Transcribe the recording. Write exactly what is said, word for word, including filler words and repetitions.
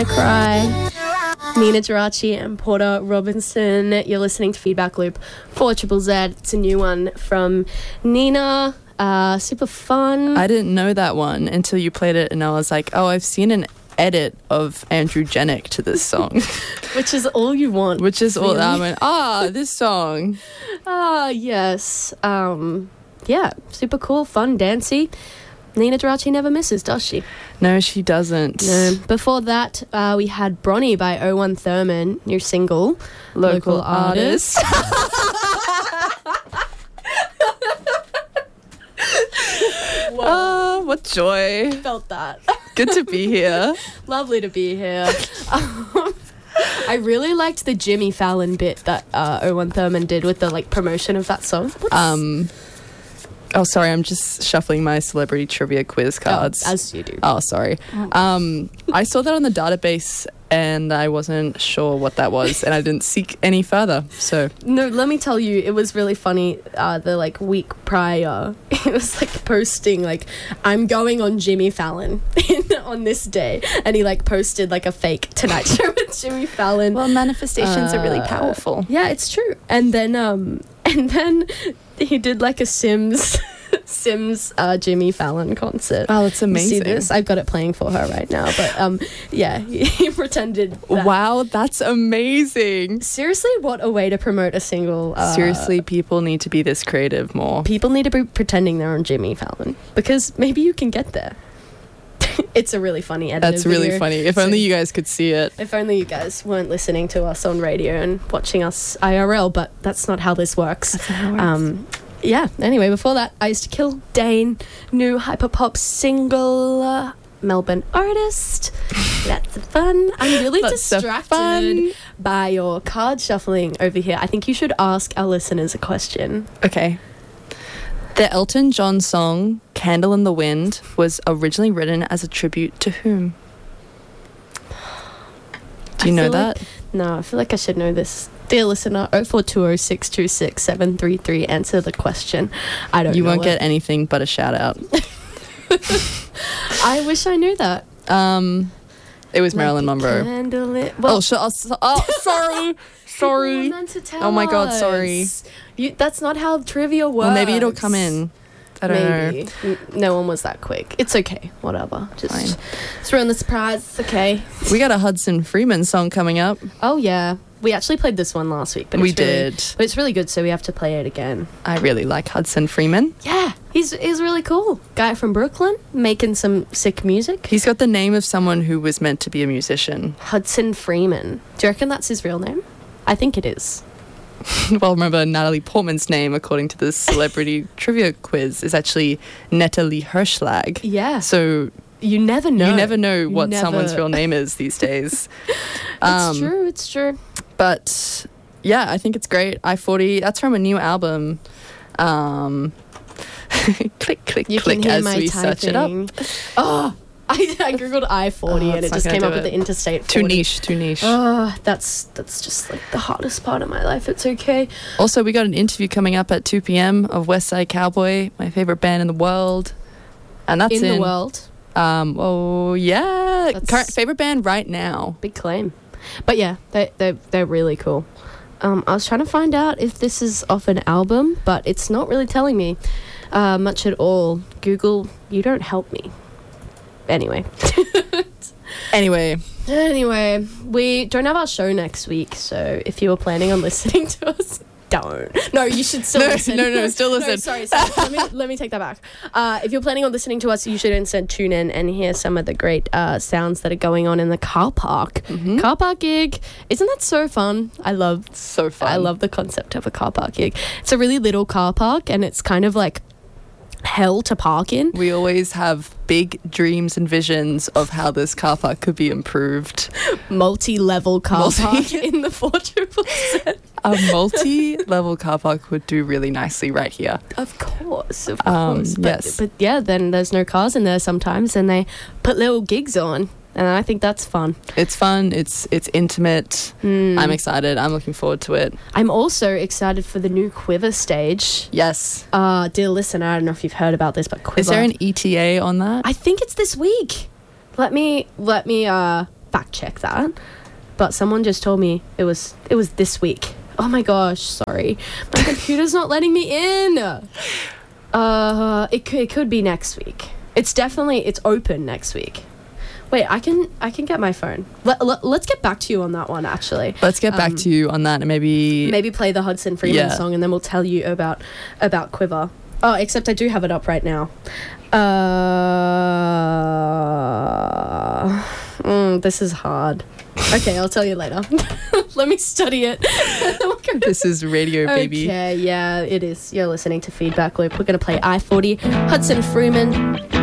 Cry. Nina Geraci and Porter Robinson. You're listening to Feedback Loop for Triple Z. It's a new one from Nina. Uh, super fun. I didn't know that one until you played it, and I was like, oh, I've seen an edit of Andrew Janik to this song. Which is all you want. Which is really? all I went, ah, this song. Ah, yes. Um, yeah, super cool, fun, dancey. Nina Geraci never misses, does she? No, she doesn't. No. Before that, uh, we had Bronny by oh one Thurman, new single. Local, Local artist. Oh, what joy. Felt that. Good to be here. Lovely to be here. Um, I really liked the Jimmy Fallon bit that uh, oh one Thurman did with the like promotion of that song. What's um... Oh, sorry, I'm just shuffling my celebrity trivia quiz cards. Oh, as you do. Oh, sorry. Um, I saw that on the database and I wasn't sure what that was and I didn't seek any further, so... No, let me tell you, it was really funny. Uh, the, like, week prior, it was, like, posting, like, I'm going on Jimmy Fallon on this day. And he, like, posted, like, a fake Tonight Show with Jimmy Fallon. Well, manifestations uh, are really powerful. Yeah, it's true. And then, um... And then he did like a Sims Sims uh, Jimmy Fallon concert. Oh, that's amazing. You see this? I've got it playing for her right now. But um, yeah, he, he pretended that. Wow, that's amazing. Seriously, what a way to promote a single. Uh, Seriously, people need to be this creative more. People need to be pretending they're on Jimmy Fallon because maybe you can get there. It's a really funny edit. That's really funny. If so, only you guys could see it. If only you guys weren't listening to us on radio and watching us I R L, but that's not how this works. That's not how it works. Um, yeah, anyway, before that, I Used to Kill Dane, new hyperpop single, uh, Melbourne artist. Lots of fun. I'm really distracted by your card shuffling over here. I think you should ask our listeners a question. Okay. The Elton John song Candle in the Wind was originally written as a tribute to whom? Do you know that? Like, no, I feel like I should know this. Dear listener, oh four two oh six two six seven three three, answer the question. I don't you know You won't it. get anything but a shout out. I wish I knew that. Um, It was like Marilyn Monroe. It, well, oh, sh- oh, oh, sorry. Sorry. Oh my God, sorry. You, that's not how trivia works. Well, maybe it'll come in. I don't maybe. know. N- no one was that quick. It's okay. Whatever. Just Fine. Let's ruin the surprise. It's okay. We got a Hudson Freeman song coming up. Oh, yeah. We actually played this one last week. But we it's really, did. But it's really good, so we have to play it again. I really like Hudson Freeman. Yeah. He's, he's really cool. Guy from Brooklyn, making some sick music. He's got the name of someone who was meant to be a musician. Hudson Freeman. Do you reckon that's his real name? I think it is. Well, remember, Natalie Portman's name, according to this celebrity trivia quiz, is actually Natalie Hirschlag. Yeah. So you never know. You never know what never. someone's real name is these days. It's um, true. It's true. But yeah, I think it's great. I forty. That's from a new album. Um, click, click, you click as we typing. search it up. Oh. I, I googled I forty oh, and it just came up with the interstate forty. Too niche, too niche. Oh, that's that's just like the hardest part of my life. It's okay. Also, we got an interview coming up at two p.m. of West Side Cowboy, my favorite band in the world. And that's in... In the world? Um, oh, yeah. That's Current favorite band right now. Big claim. But yeah, they, they, they're really cool. Um, I was trying to find out if this is off an album, but it's not really telling me uh, much at all. Google, you don't help me. Anyway. anyway. Anyway, we don't have our show next week, so if you were planning on listening to us, don't. No, you should still no, listen. No, no, still listen. No, sorry, sorry. let, me, let me take that back. Uh, if you're planning on listening to us, you should instead tune in and hear some of the great uh, sounds that are going on in the car park. Mm-hmm. Car park gig. Isn't that so fun? I love so fun. I love the concept of a car park gig. It's a really little car park, and it's kind of like hell to park in. We always have big dreams and visions of how this car park could be improved. Multi-level car multi- park in the four triple Z. A multi-level car park would do really nicely right here. Of course, of um, course. But, yes. but yeah, then there's no cars in there sometimes, and they put little gigs on. And I think that's fun. It's fun. It's it's intimate. Mm. I'm excited. I'm looking forward to it. I'm also excited for the new Quiver stage. Yes. Uh, dear listener, I don't know if you've heard about this, but Quiver. Is there an E T A on that? I think it's this week. Let me let me uh, fact check that. But someone just told me it was it was this week. Oh my gosh, sorry. My computer's not letting me in. Uh, it could, it could be next week. It's definitely, it's open next week. Wait, I can I can get my phone. Let, let, let's get back to you on that one, actually. Let's get back Um, to you on that and maybe... Maybe play the Hudson Freeman Yeah. song and then we'll tell you about about Quiver. Oh, except I do have it up right now. Uh, mm, this is hard. Okay, I'll tell you later. Let me study it. This is radio, baby. Okay, yeah, it is. You're listening to Feedback Loop. We're going to play I forty, Hudson Freeman.